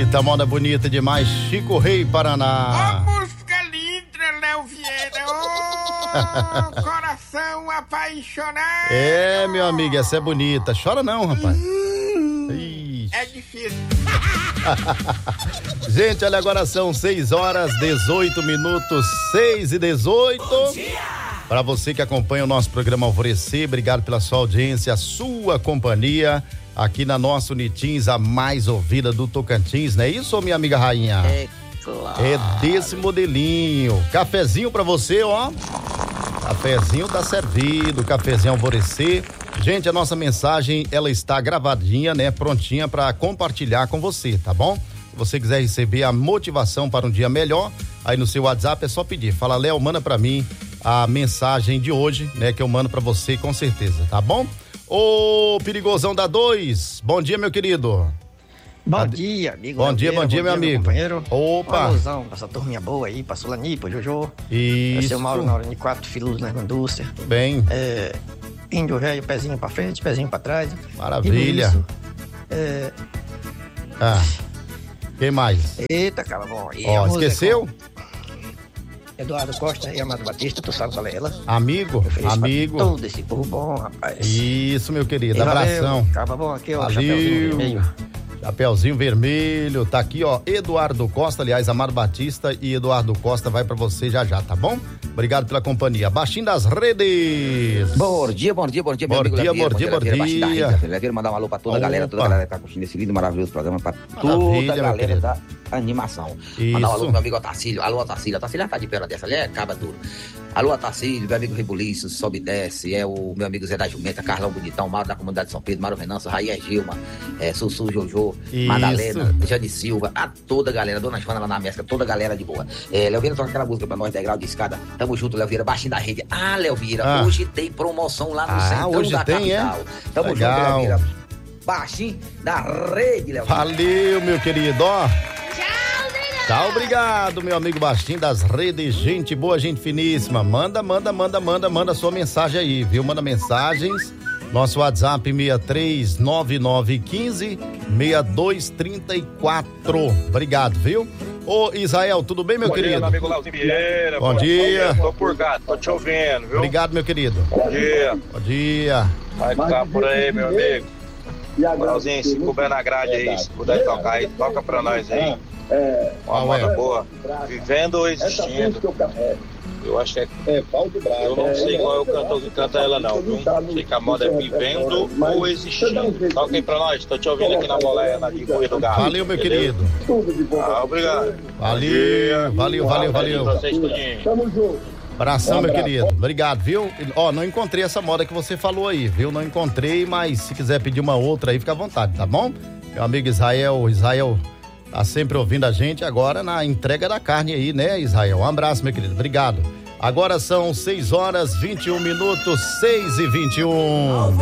Eita, moda bonita demais, Chico Rei, Paraná. Ó, música linda, Léo Vieira. Ô, coração apaixonado. É, meu amigo, essa é bonita. Chora não, rapaz. É difícil. Gente, olha, agora são 6h18, 6h18. Para você que acompanha o nosso programa Alvorecer, obrigado pela sua audiência, a sua companhia aqui na nossa Unitins, a mais ouvida do Tocantins, não é isso, minha amiga rainha? É claro. É desse modelinho. Cafezinho pra você, ó. Cafezinho tá servido, cafezinho Alvorecer. Gente, a nossa mensagem, ela está gravadinha, né? Prontinha para compartilhar com você, tá bom? Se você quiser receber a motivação para um dia melhor, aí no seu WhatsApp é só pedir. Fala, Léo, manda pra mim a mensagem de hoje, né? Que eu mando pra você com certeza, tá bom? Ô, Perigosão da 2, bom dia, meu querido. Bom dia, amigo. Bom dia, meu amigo. Companheiro. Opa. Alusão pra essa turminha boa aí, pra Solani, pra Jojo. Isso. Seu Mauro na hora de 4 filhos na indústria. Tudo bem. Índio velho, pezinho pra frente, pezinho pra trás. Maravilha. Quem mais? Eita, cara, bom. Ó, esqueceu? Eduardo Costa e Amado Batista, tu sabe qual é ela? Amigo. Todo esse povo bom, rapaz. Isso, meu querido, E abração. Acaba bom aqui, ó, Valeu. Chapeuzinho Vermelho. Chapeuzinho Vermelho, tá aqui, ó, Eduardo Costa, aliás, Amado Batista e Eduardo Costa vai pra você já, tá bom? Obrigado pela companhia. Baixinho das redes. Bom dia, meu amigo. Bom dia. Quero mandar um alô pra toda a galera, que tá curtindo esse lindo, maravilhoso programa, pra toda a galera da animação. Isso. Mandar um alô pro meu amigo Otacílio. Alô, Otacílio. Otacílio tá de pé dessa, ali é caba duro. Alô, Otacílio, meu amigo Rebuliço, sobe e desce, é o meu amigo Zé da Jumenta, Carlão Bonitão, Mauro da Comunidade de São Pedro, Mário Venâncio, Raí Gilma, Sussu, Jojo, Isso. Madalena, Jane Silva, a toda a galera, Dona Joana lá na Mesca, toda a galera de boa. Léo Vieira toca aquela música pra nós, degrau de escada. Tamo junto, Léo Vieira, baixinho da rede. Léo Vieira, hoje tem promoção lá no centro hoje da tem, capital. Tamo Legal. junto, Léo Vieira. Baixinho da rede, Léo Vieira. Valeu, meu querido, ó. Tchau, obrigado, meu amigo Baixinho das redes, gente boa, gente finíssima. Manda sua mensagem aí, viu? Manda mensagens. Nosso WhatsApp 6399156234. Obrigado, viu? Ô, Israel, tudo bem, meu querido? Bom dia, meu amigo Léo Vieira. Bom dia. Tô por gato, tô te ouvindo, viu? Obrigado, meu querido. Bom dia. Bom dia. Vai ficar por aí, meu amigo. Moralzinho, se couber na grade aí, se puder tocar aí, toca pra nós aí. Uma moda boa. Vivendo ou existindo. Eu acho que eu não sei qual é o cantor que canta ela não, viu? Sei que a moda é vivendo ou existindo. Toca aí pra nós, tô te ouvindo aqui na boleia, na Guia do Galo. Valeu, meu querido. Obrigado. Valeu. Tamo junto. Abração, meu querido. Obrigado, viu? Ó, não encontrei essa moda que você falou aí, viu? Não encontrei, mas se quiser pedir uma outra aí, fica à vontade, tá bom? Meu amigo Israel tá sempre ouvindo a gente agora na entrega da carne aí, né, Israel? Um abraço, meu querido. Obrigado. Agora são 6h21, 6h21.